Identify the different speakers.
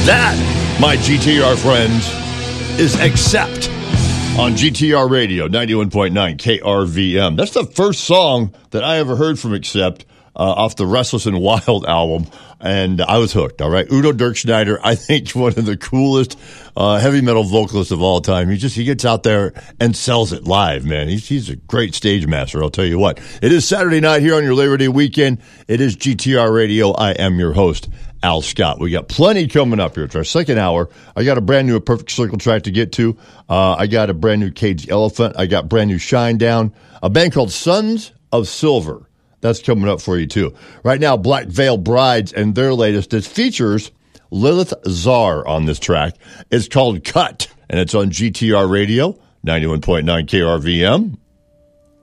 Speaker 1: That, my GTR friends, is Accept on GTR Radio, 91.9 KRVM. That's the first song that I ever heard from Accept off the Restless and Wild album, and I was hooked, all right? Udo Dirkschneider, I think one of the coolest heavy metal vocalists of all time. He gets out there and sells it live, man. He's a great stage master, I'll tell you what. It is Saturday night here on your Labor Day weekend. It is GTR Radio. I am your host, Al Scott. We got plenty coming up here. It's our second hour. I got a brand new Perfect Circle track to get to. I got a brand new Cage the Elephant. I got brand new Shine Down. A band called Sons of Silver. That's coming up for you, too. Right now, Black Veil Brides and their latest. It features Lilith Czar on this track. It's called Cut, and it's on GTR Radio, 91.9 KRVM.